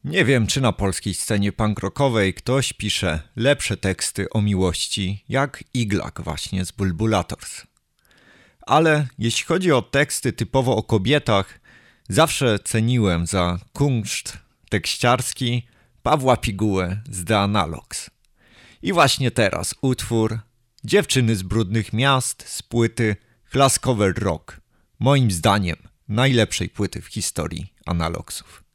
Nie wiem, czy na polskiej scenie punk rockowej ktoś pisze lepsze teksty o miłości jak Iglak właśnie z Bulbulators. Ale jeśli chodzi o teksty typowo o kobietach, zawsze ceniłem za kunszt tekściarski Pawła Pigułę z The Analogs. I właśnie teraz utwór Dziewczyny z brudnych miast z płyty Klaskover Rock. Moim zdaniem najlepszej płyty w historii Analogsów.